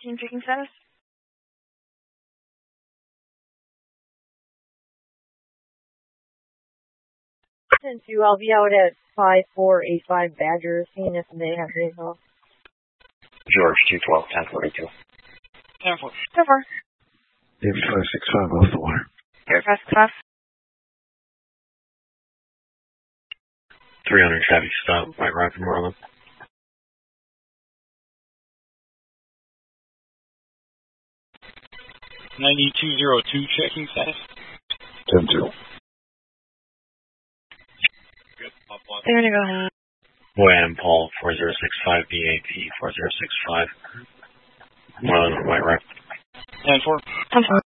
14 checking status. 10-2, I'll be out at 5485 Badger, seeing if they have days off. George 212, 1042. 10-4. 10-4. David 565 off the water. David 565. 300 traffic stop, White Rock and Moreland. 9202 checking status. 10-2. They're gonna go ahead. Boyan Paul 4065 BAP 4065. Moreland, White Rock. 10-4. 10-4.